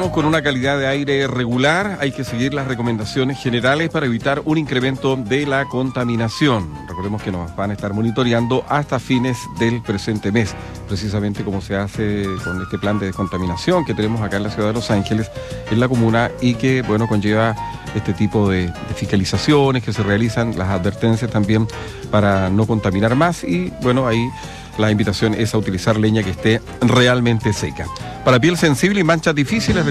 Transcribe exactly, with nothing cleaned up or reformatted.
Estamos con una calidad de aire regular, hay que seguir las recomendaciones generales para evitar un incremento de la contaminación. Recordemos que nos van a estar monitoreando hasta fines del presente mes, precisamente como se hace con este plan de descontaminación que tenemos acá en la ciudad de Los Ángeles, en la comuna, y que, bueno, conlleva este tipo de, de fiscalizaciones que se realizan, las advertencias también para no contaminar más y, bueno, ahí la invitación es a utilizar leña que esté realmente seca. Para piel sensible y manchas difíciles,